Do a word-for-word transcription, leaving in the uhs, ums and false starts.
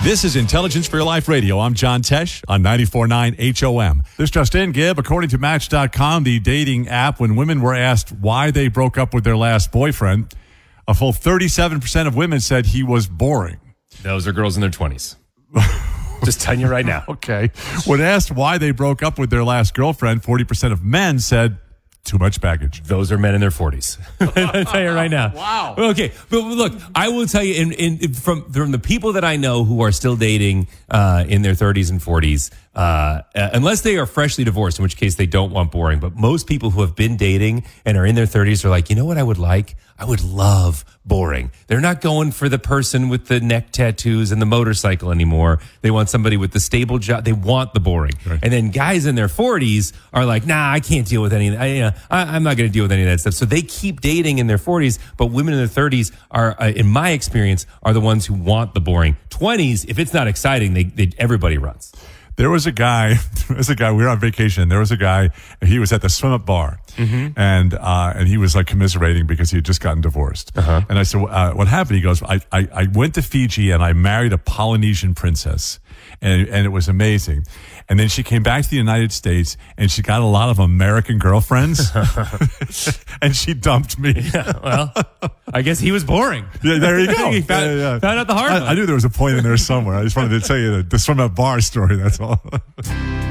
This is Intelligence for Your Life Radio. I'm John Tesh on ninety-four point nine H O M. This just in, Gib, according to Match dot com, the dating app, when women were asked why they broke up with their last boyfriend, a full thirty-seven percent of women said he was boring. Those are girls in their twenties. Just telling you right now. Okay. When asked why they broke up with their last girlfriend, forty percent of men said too much baggage. Those are men in their forties. I'll tell you right now. Wow. Okay, but look, I will tell you, in, in, from from the people that I know who are still dating uh, in their thirties and forties, uh, uh, unless they are freshly divorced, in which case they don't want boring. But most people who have been dating and are in their thirties are like, you know what I would like? I would love boring. They're not going for the person with the neck tattoos and the motorcycle anymore. They want somebody with the stable job. They want the boring. Right. And then guys in their forties are like, nah, I can't deal with any of that. I, uh, I, I'm not going to deal with any of that stuff. So they keep dating in their forties, but women in their thirties are, uh, in my experience, are the ones who want the boring. twenties, if it's not exciting, they, they everybody runs. There was a guy, there was a guy, we were on vacation. There was a guy, he was at the swim up bar mm-hmm. and, uh, and he was like commiserating because he had just gotten divorced. Uh-huh. And I said, uh, what happened? He goes, I, I, I went to Fiji and I married a Polynesian princess and, and it was amazing. And then she came back to the United States and she got a lot of American girlfriends and she dumped me. Yeah, well, I guess he was boring. Yeah, there you go. he found, yeah, yeah. found out the hard I, one. I knew there was a point in there somewhere. I just wanted to tell you the, the swim up bar story. That's all.